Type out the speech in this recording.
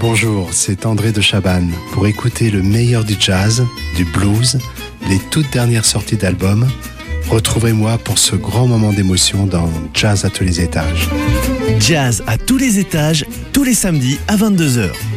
Bonjour, c'est André de Chabannes. Pour écouter le meilleur du jazz, du blues, les toutes dernières sorties d'albums, retrouvez-moi pour ce grand moment d'émotion dans Jazz à tous les étages. Jazz à tous les étages, tous les samedis à 22h.